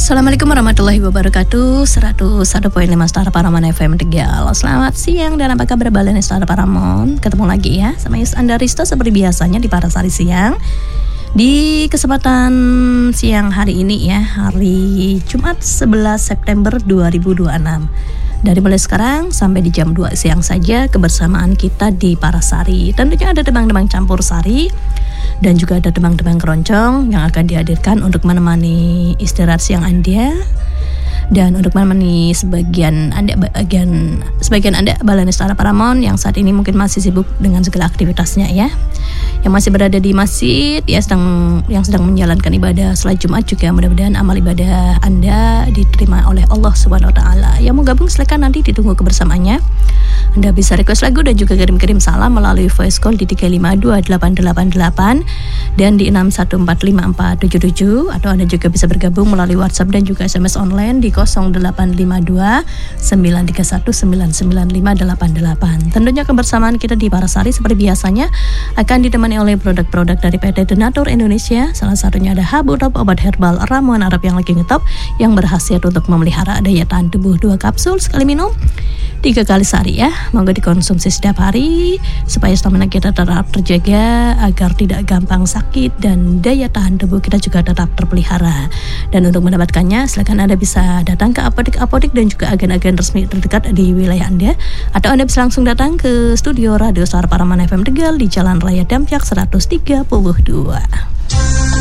Assalamualaikum warahmatullahi wabarakatuh. 101.5 Star Paramon FM Tegal. Selamat siang dan apa kabar Balen Star Paramon. Ketemu lagi ya sama Yus Anda Risto seperti biasanya di Parasari Siang. Di kesempatan siang hari ini ya, hari Jumat 11 September 2026. Dari mulai sekarang sampai di jam 2 siang saja kebersamaan kita di Parasari. Tentunya ada tebang-tebang campur sari dan juga ada tebang-tebang keroncong yang akan dihadirkan untuk menemani istirahat siang Anda dan untuk menemani sebagian Anda Balen Star Paramon yang saat ini mungkin masih sibuk dengan segala aktivitasnya ya. Yang masih berada di masjid ya, yang sedang menjalankan ibadah salat Jumat, juga mudah-mudahan amal ibadah Anda diterima oleh Allah Subhanahu wa taala. Yang mau gabung silakan, nanti ditunggu kebersamaannya. Anda bisa request lagu dan juga kirim-kirim salam melalui voice call di 3528888 dan di 6145477, atau Anda juga bisa bergabung melalui WhatsApp dan juga SMS online di 0852 931 99588. Tentunya kebersamaan kita di Parasari seperti biasanya akan ditemani oleh produk-produk dari PT Donatur Indonesia. Salah satunya ada Haburab, obat herbal ramuan Arab yang lagi ngetop, yang berkhasiat untuk memelihara daya tahan tubuh. 2 kapsul sekali minum 3 kali sehari ya. Monggo dikonsumsi setiap hari supaya stamina kita tetap terjaga, agar tidak gampang sakit dan daya tahan tubuh kita juga tetap terpelihara. Dan untuk mendapatkannya silakan Anda bisa datang ke apotek-apotek dan juga agen-agen resmi terdekat di wilayah Anda, atau Anda bisa langsung datang ke studio Radio Star Paramon FM Tegal di Jalan Raya Dampiak 132.